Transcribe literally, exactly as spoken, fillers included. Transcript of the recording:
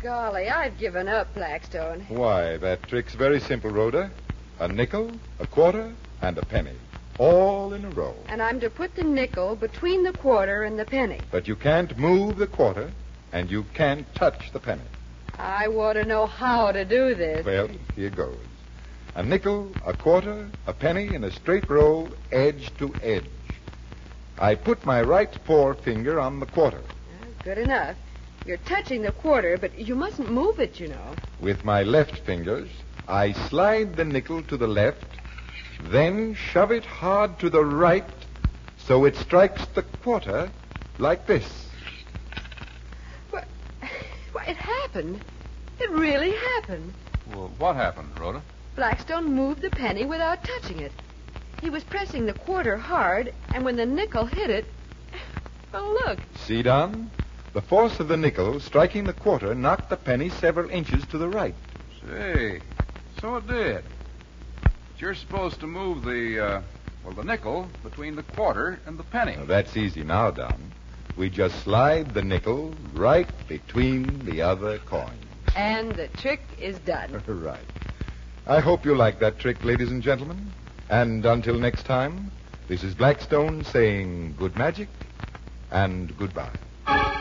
Golly, I've given up, Blackstone. Why, that trick's very simple, Rhoda. A nickel, a quarter, and a penny. All in a row. And I'm to put the nickel between the quarter and the penny. But you can't move the quarter, and you can't touch the penny. I want to know how to do this. Well, here goes. A nickel, a quarter, a penny in a straight row, edge to edge. I put my right forefinger on the quarter. Good enough. You're touching the quarter, but you mustn't move it, you know. With my left fingers, I slide the nickel to the left, then shove it hard to the right so it strikes the quarter like this. What? Why, it happened. It really happened. Well, what happened, Rhoda? Blackstone moved the penny without touching it. He was pressing the quarter hard, and when the nickel hit it... Oh, look. See, Don? The force of the nickel striking the quarter knocked the penny several inches to the right. Say, so it did. But you're supposed to move the, uh, well, the nickel between the quarter and the penny. Now, that's easy now, Don. We just slide the nickel right between the other coins. And the trick is done. Right. I hope you like that trick, ladies and gentlemen. And until next time, this is Blackstone saying good magic and goodbye.